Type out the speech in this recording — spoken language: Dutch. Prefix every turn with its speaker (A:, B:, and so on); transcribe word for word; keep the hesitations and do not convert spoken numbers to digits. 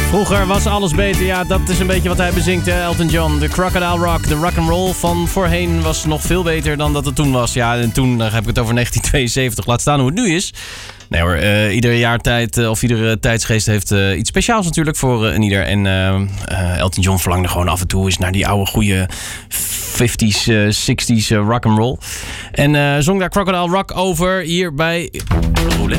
A: Vroeger was alles beter, ja, dat is een beetje wat hij bezingt, hè? Elton John. De Crocodile Rock, de rock'n'roll van voorheen was nog veel beter dan dat het toen was. Ja, en toen dan heb ik het over negentien tweeënzeventig. Laat staan hoe het nu is. Nee hoor, uh, ieder jaar tijd uh, of iedere tijdsgeest heeft uh, iets speciaals natuurlijk voor uh, een ieder. En uh, uh, Elton John verlangde gewoon af en toe eens naar die oude goede vijftiger, uh, zestigers uh, rock'n'roll. En uh, zong daar Crocodile Rock over hier bij Roulette.